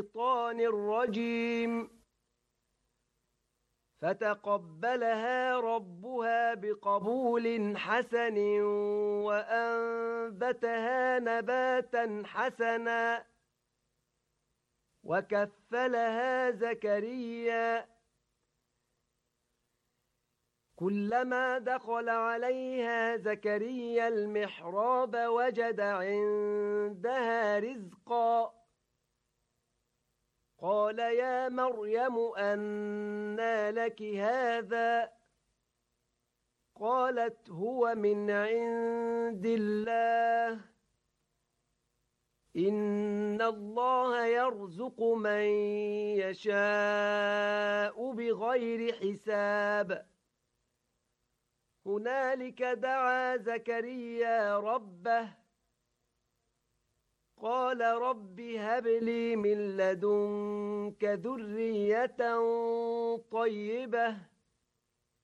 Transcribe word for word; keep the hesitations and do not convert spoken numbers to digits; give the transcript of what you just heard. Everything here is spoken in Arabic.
الشيطان الرجيم فتقبلها ربها بقبول حسن وأنبتها نباتا حسنا وكفلها زكريا كلما دخل عليها زكريا المحراب وجد عندها رزقا قال يا مريم أنى لك هذا قالت هو من عند الله إن الله يرزق من يشاء بغير حساب هنالك دعا زكريا ربه قال رب هب لي من لدنك ذرية طيبة